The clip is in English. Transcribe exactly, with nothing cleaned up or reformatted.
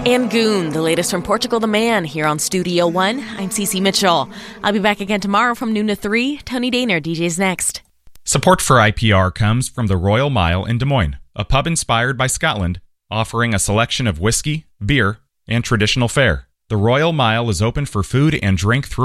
And Goon, the latest from Portugal the Man, here on Studio One. I'm Cece Mitchell. I'll be back again tomorrow from noon to three. Tony Daner, D J's next. Support for I P R comes from the Royal Mile in Des Moines, a pub inspired by Scotland, offering a selection of whiskey, beer, and traditional fare. The Royal Mile is open for food and drink through